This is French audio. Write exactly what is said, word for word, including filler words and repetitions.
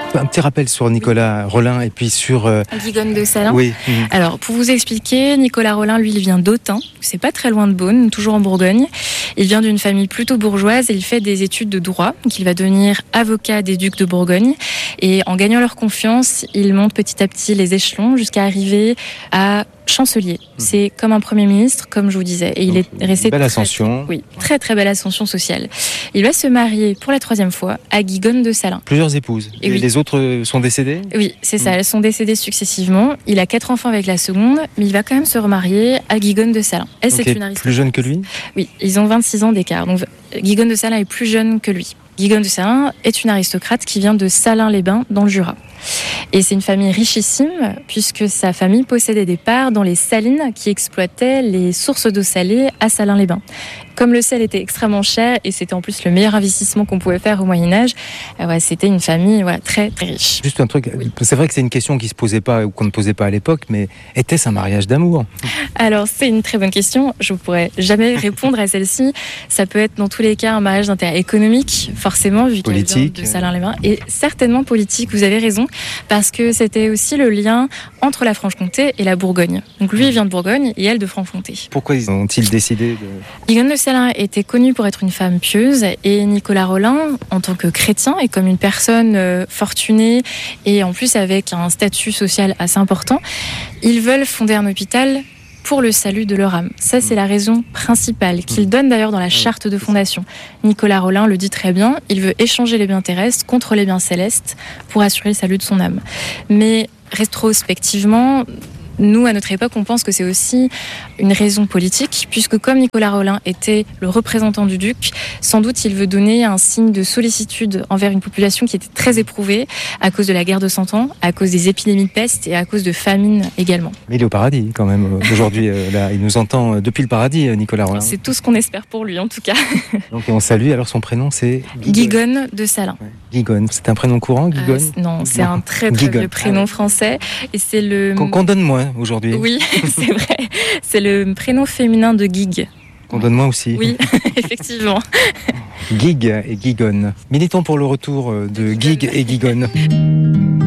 Un petit rappel sur Nicolas Rolin et puis sur... Euh... Guigonne de Salins. Oui. Mmh. Alors, pour vous expliquer, Nicolas Rolin, lui, il vient d'Autun. C'est pas très loin de Beaune, toujours en Bourgogne. Il vient d'une famille plutôt bourgeoise et il fait des études de droit. Donc, il va devenir avocat des ducs de Bourgogne. Et en gagnant leur confiance, il monte petit à petit les échelons jusqu'à arriver à chancelier. C'est comme un premier ministre, comme je vous disais. Et il Donc, est resté belle très, ascension. Oui, très très belle ascension sociale. Il va se marier pour la troisième fois à Guigonne de Salins. Plusieurs épouses. Et, Et oui. les autres sont décédées ? Oui, c'est ça. Mmh. Elles sont décédées successivement. Il a quatre enfants avec la seconde, mais il va quand même se remarier à Guigonne de Salins. Elle, Donc, c'est une aristocrate. Plus jeune que lui ? Oui, ils ont vingt-six ans d'écart. Donc Guigonne de Salins est plus jeune que lui. Guigonne de Salins est une aristocrate qui vient de Salins-les-Bains, dans le Jura. Et c'est une famille richissime, puisque sa famille possédait des parts dans les salines qui exploitaient les sources d'eau salée à Salins-les-Bains. Comme le sel était extrêmement cher, et c'était en plus le meilleur investissement qu'on pouvait faire au Moyen-Âge, euh, ouais, c'était une famille ouais, très, très riche. Juste un truc, oui. C'est vrai que c'est une question qui se posait pas, ou qu'on ne posait pas à l'époque, mais était-ce un mariage d'amour ? Alors, c'est une très bonne question. Je ne pourrais jamais répondre à celle-ci. Ça peut être dans tous les cas un mariage d'intérêt économique, forcément, vu qu'elle vient de Salins-les-Bains. Et certainement politique, vous avez raison, parce que c'était aussi le lien entre la Franche-Comté et la Bourgogne. Donc lui, il vient de Bourgogne et elle de Franche-Comté. Pourquoi ont-ils décidé de... Guigonne de Salins était connue pour être une femme pieuse et Nicolas Rolin, en tant que chrétien et comme une personne euh, fortunée et en plus avec un statut social assez important, ils veulent fonder un hôpital pour le salut de leur âme. Ça, c'est la raison principale qu'il donne d'ailleurs dans la charte de fondation. Nicolas Rolin le dit très bien, il veut échanger les biens terrestres contre les biens célestes pour assurer le salut de son âme. Mais rétrospectivement, nous, à notre époque, on pense que c'est aussi une raison politique, puisque comme Nicolas Rolin était le représentant du duc, sans doute il veut donner un signe de sollicitude envers une population qui était très éprouvée à cause de la guerre de Cent Ans, à cause des épidémies de peste et à cause de famine également. Mais il est au paradis quand même aujourd'hui. Là, il nous entend depuis le paradis, Nicolas Rolin. C'est tout ce qu'on espère pour lui, en tout cas. Donc on salue. Alors son prénom, c'est Guigonne de Salins. Ouais. Guigonne. C'est un prénom courant, Guigonne euh, Non, c'est non. un très très vieux prénom français et c'est le. Qu'on, qu'on donne moins aujourd'hui. Oui, c'est vrai. C'est le prénom féminin de Guigues. Qu'on donne moins aussi. Oui, effectivement. Guigues et Guigonne. Militons pour le retour de Guigues et Guigonne.